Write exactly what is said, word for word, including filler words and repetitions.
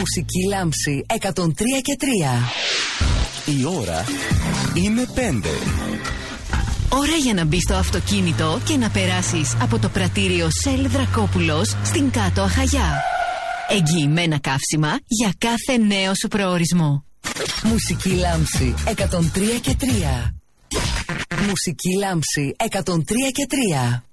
Μουσική Λάμψη εκατόν τρία και τρία. Η ώρα είναι πέντε. Ώρα για να μπεις στο αυτοκίνητο και να περάσεις από το πρατήριο Shell Δρακόπουλος στην Κάτω Αχαγιά. Εγγυημένα καύσιμα για κάθε νέο σου προορισμό. Μουσική Λάμψη εκατόν τρία και τρία. Μουσική Λάμψη εκατόν τρία και τρία.